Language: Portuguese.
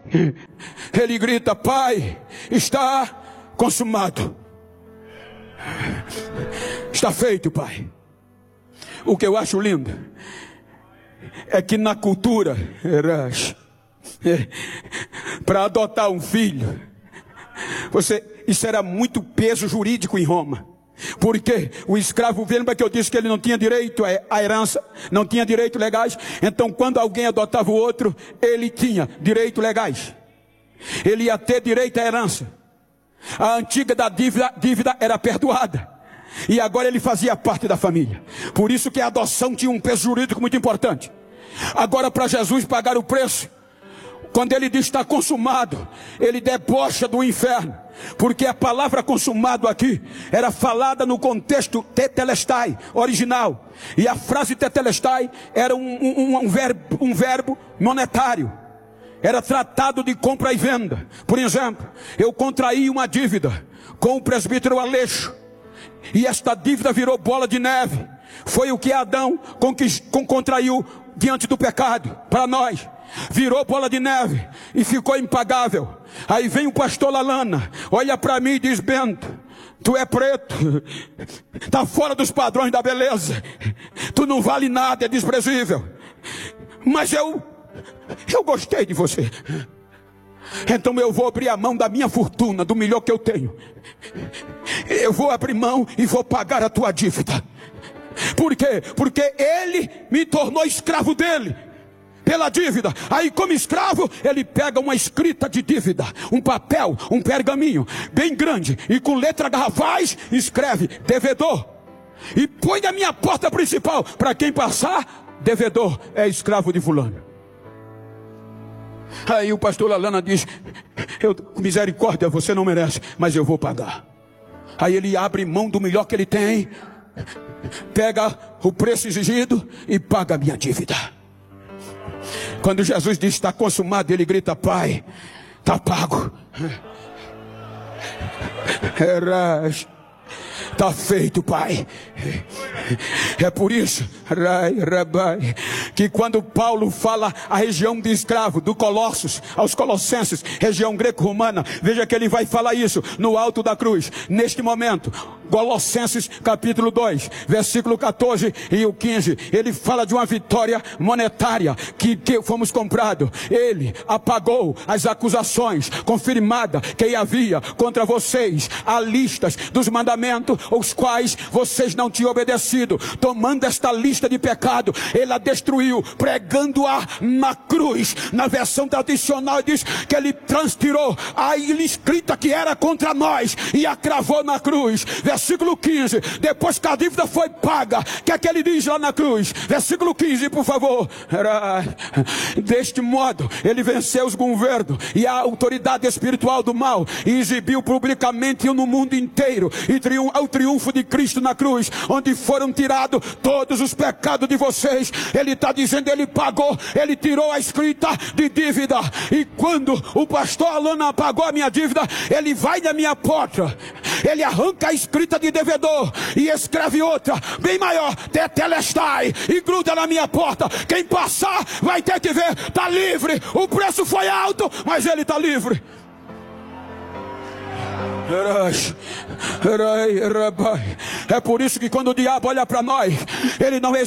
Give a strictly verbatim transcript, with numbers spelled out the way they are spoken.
ele grita: Pai, está consumado. Está feito, Pai. O que eu acho lindo é que na cultura, para adotar um filho, você, isso era muito peso jurídico em Roma. Porque o escravo, lembra que eu disse que ele não tinha direito à herança, não tinha direitos legais? Então quando alguém adotava o outro, ele tinha direitos legais, ele ia ter direito à herança. A antiga da dívida, dívida era perdoada, e agora ele fazia parte da família. Por isso que a adoção tinha um peso jurídico muito importante. Agora, para Jesus pagar o preço, quando ele diz está consumado, ele debocha do inferno. Porque a palavra consumado aqui era falada no contexto tetelestai, original. E a frase tetelestai era um, um, um, verbo, um verbo monetário. Era tratado de compra e venda. Por exemplo, eu contraí uma dívida com o presbítero Aleixo, e esta dívida virou bola de neve. Foi o que Adão contraiu diante do pecado para nós. Virou bola de neve e ficou impagável. Aí vem o pastor Lalana, olha para mim e diz: Bento, tu é preto, tá fora dos padrões da beleza, tu não vale nada, é desprezível. Mas eu eu gostei de você, então eu vou abrir a mão da minha fortuna, do melhor que eu tenho. Eu vou abrir mão e vou pagar a tua dívida. Por quê? Porque ele me tornou escravo dele pela dívida. Aí, como escravo, ele pega uma escrita de dívida, um papel, um pergaminho bem grande, e com letra garrafais escreve devedor, e põe na minha porta principal, para quem passar: devedor é escravo de fulano. Aí o pastor Lalana diz: eu, misericórdia, você não merece, mas eu vou pagar. Aí ele abre mão do melhor que ele tem, pega o preço exigido e paga a minha dívida. Quando Jesus diz está consumado, ele grita: Pai, está pago, está feito, Pai. É por isso que quando Paulo fala a região de escravo, do Colossos aos Colossenses, região greco-romana, veja que ele vai falar isso no alto da cruz. Neste momento, Colossenses capítulo dois, versículo quatorze e o quinze, ele fala de uma vitória monetária, que, que fomos comprados. Ele apagou as acusações confirmadas que havia contra vocês, a listas dos mandamentos, os quais vocês não tinham obedecido. Tomando esta lista de pecado, ele a destruiu, pregando-a na cruz. Na versão tradicional diz que ele transtirou a escrita que era contra nós e a cravou na cruz. Versículo quinze, depois que a dívida foi paga, o que é que ele diz lá na cruz? Versículo quinze, por favor. Deste modo, ele venceu os governos e a autoridade espiritual do mal, e exibiu publicamente no mundo inteiro e triun o triunfo de Cristo na cruz, onde foram tirados todos os pecados de vocês. Ele está dizendo, ele pagou, ele tirou a escrita de dívida. E quando o pastor Alana pagou a minha dívida, ele vai na minha porta, ele arranca a escrita de devedor e escreve outra bem maior, tetelestai, e gruda na minha porta. Quem passar vai ter que ver, está livre. O preço foi alto, mas ele está livre. É por isso que quando o diabo olha para nós, ele não